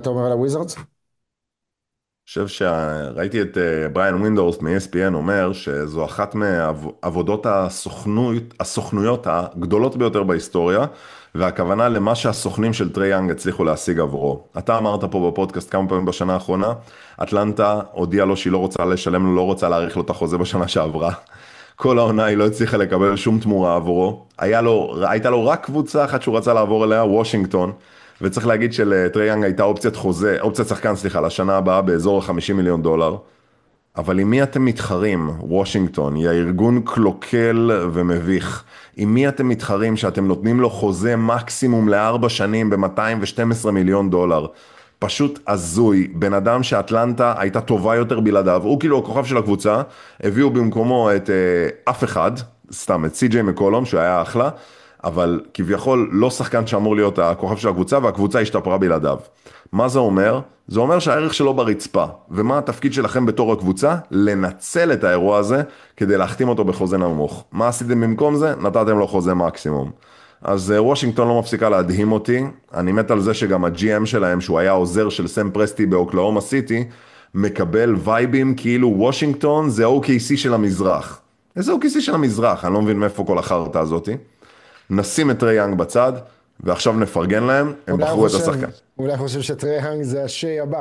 אתה אומר על הוויזרדס? חושב שראיתי את בריאן ווינדורסט מ-ESPN אומר שזו אחת מעבודות הסוכנויות הגדולות ביותר בהיסטוריה, והכוונה למה שהסוכנים של טרי יאנג הצליחו להשיג עבורו. אתה אמרת פה בפודקאסט כמה פעמים בשנה האחרונה, אטלנטה הודיעה לו שהיא לא רוצה לשלם לו, לא רוצה להאריך לו את החוזה בשנה שעברה. כל העונה היא לא הצליחה לקבל שום תמורה עבורו. הייתה לו רק קבוצה אחת שהוא רצה לעבור אליה, וושינגטון. וצריך להגיד שלטרי יאנג הייתה אופציית שחקן, סליחה, לשנה הבאה באזור ה-50 מיליון דולר. אבל עם מי אתם מתחרים? וושינגטון היא הארגון קלוקל ומביך. עם מי אתם מתחרים שאתם נותנים לו חוזה מקסימום ל4 שנים ב-212 מיליון דולר? פשוט הזוי. בן אדם שאטלנטה הייתה טובה יותר בלעדיו, הוא כאילו הכוכב של הקבוצה, הביאו במקומו את אף אחד, סתם את סי.ג'יי מקולום שהיה אחלה, אבל כביכול לא שחקן שאמור להיות הכוכב של הקבוצה, והקבוצה השתפרה בלעדיו. מה זה אומר? זה אומר שהערך שלו ברצפה. ומה התפקיד שלכם בתור הקבוצה? לנצל את האירוע הזה כדי להחתים אותו בחוזה נמוך. מה עשיתם במקום זה? נתתם לו חוזה מקסימום. אז וושינגטון לא מפסיקה להדהים אותי. אני מת על זה שגם ה-GM שלהם, שהוא היה עוזר של סם פרסטי באוקלאומה סיטי, מקבל וייבים כאילו וושינגטון זה ה-OKC של המזרח. איזה OKC של המזרח? אני לא מבין מאיפה כל החרטה הזאתי. נשים את טרי יאנג בצד, ועכשיו נפרגן להם, הם אולי הוא בחרו את חושב, השחקן. אולי הוא חושב שטרי האנג זה השי הבא.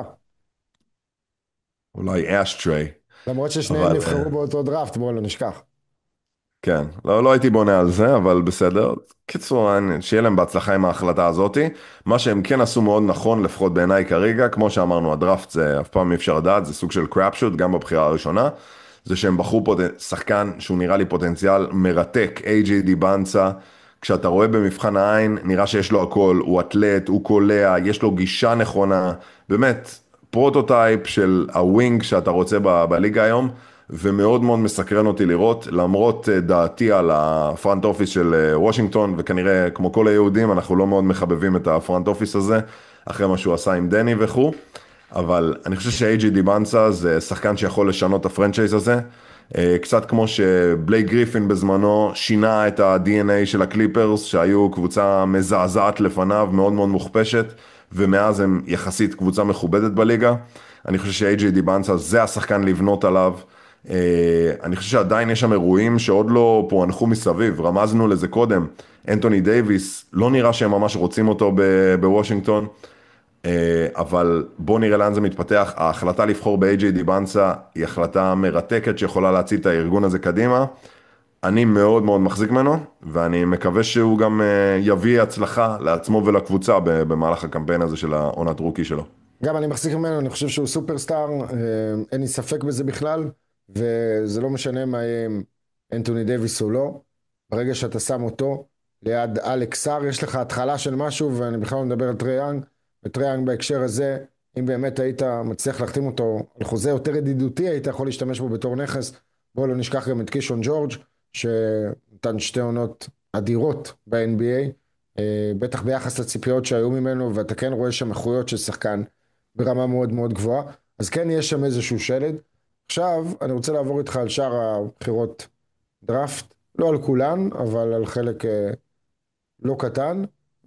אולי אשטריי, למרות ששניהם אבל נבחרו באותו דראפט, בואו לא נשכח. כן, לא הייתי בונה על זה, אבל בסדר. קיצור, שיהיה להם בהצלחה עם ההחלטה הזאתי. מה שהם כן עשו מאוד נכון, לפחות בעיניי כרגע, כמו שאמרנו, הדראפט זה אף פעם אי אפשר לדעת, זה סוג של קראפ שוט, גם בבחירה הראשונה, זה שהם בחרו שחקן שהוא נראה לי פוטנציאל מרתק, איי-ג'יי דיבנצה, כשאתה רואה במבחן העין, נראה שיש לו הכל, הוא אתלט, הוא קולע, יש לו גישה נכונה, באמת, פרוטוטייפ של הווינג שאתה רוצה בליגה היום, ומאוד מאוד מסקרן אותי לראות, למרות דעתי על הפרנט אופיס של וושינגטון, וכנראה כמו כל היהודים אנחנו לא מאוד מחבבים את הפרנט אופיס הזה, אחרי מה שהוא עשה עם דני וכו', אבל אני חושב שאייג'י דיבנסה זה שחקן שיכול לשנות את הפרנצ'ייז הזה, קצת כמו שבלייק גריפין בזמנו שינה את ה-DNA של הקליפרס, שהיו קבוצה מזעזעת לפניו, מאוד מאוד מוכפשת, ומאז הם יחסית קבוצה מכובדת בליגה. אני חושב שאייג'י דיבנסה זה השחקן לבנות עליו. אני חושב שעדיין יש שם אירועים שעוד לא פוענחו מסביב, רמזנו לזה קודם. אנטוני דייביס, לא נראה שהם ממש רוצים אותו בוושינגטון, אבל בוא נראה לאן זה מתפתח. ההחלטה לבחור ב-AJ דיבנסה היא החלטה מרתקת שיכולה להציל את הארגון הזה קדימה. אני מאוד מאוד מחזיק ממנו, ואני מקווה שהוא גם יביא הצלחה לעצמו ולקבוצה במהלך הקמפיין הזה של העונת רוקי שלו. גם אני מחזיק ממנו, אני חושב שהוא סופרסטאר, אין לי ספק בזה בכלל, וזה לא משנה מה יהיה עם אנטוני דייוויס או לא. ברגע שאתה שם אותו ליד אלכס סאר, יש לך התחלה של משהו, ואני בכלל לא מדבר על טרי יאנג, וטרי יאנג בהקשר הזה, אם באמת היית מצליח להחתים אותו על חוזה יותר ידידותי, היית יכול להשתמש בו בתור נכס. בואו לא נשכח גם את קישון ג'ורג', שנתן שתי עונות אדירות ב-NBA, בטח ביחס לציפיות שהיו ממנו, ואתה כן רואה שם איכויות של שחקן ברמה מאוד מאוד גבוהה, אז כן יש שם איזשהו שלד. עכשיו אני רוצה לעבור איתך על שאר הבחירות דראפט, לא על כולן, אבל על חלק לא קטן.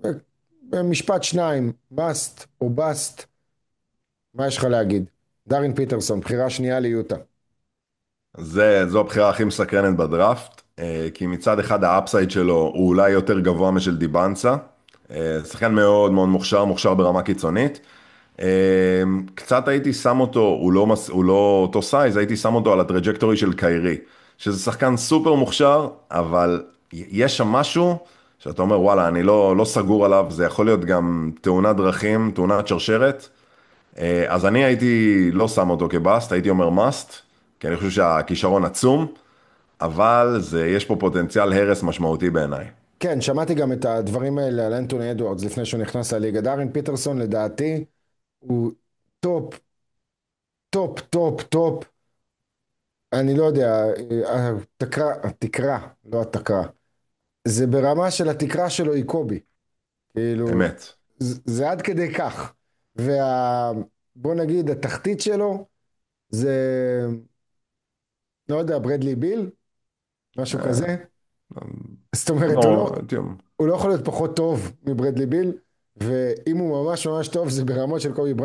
במשפט שניים, מאסט או באסט, מה יש לך להגיד? דארין פיטרסון, בחירה שנייה ליוטה. זו הבחירה הכי מסקרנת בדראפט, כי מצד אחד האפסייד שלו הוא אולי יותר גבוה משל דיבנצה, שחקן מאוד מאוד מוכשר, מוכשר ברמה קיצונית. קצת הייתי שם אותו, הוא לא אותו סייז, הייתי שם אותו על הטראג'קטורי של קיירי, שזה שחקן סופר מוכשר, אבל יש שם משהו שאתה אומר וואלה, אני לא סגור עליו, זה יכול להיות גם תאונת דרכים, תאונת שרשרת, אז אני הייתי לא שם אותו כבאסט, הייתי אומר מאסט, כי אני חושב שהכישרון עצום, אבל יש פה פוטנציאל הרס משמעותי בעיניי. כן, שמעתי גם את הדברים האלה על אנטוני אדוארדס לפני שהוא נכנס לליגה. דארין פיטרסון לדעתי הוא טופ, טופ, טופ, טופ. אני לא יודע, התקרה, לא התקרה. זה ברמה של התקרה שלו היא קובי. כאילו, אמת. זה עד כדי כך. בוא נגיד, התחתית שלו זה, לא יודע, ברדלי ביל, משהו אה, כזה. זאת אומרת, לא, תיאום. הוא לא יכול להיות פחות טוב מברדלי ביל, ואם הוא ממש ממש טוב, זה ברמות של קובי בריינט.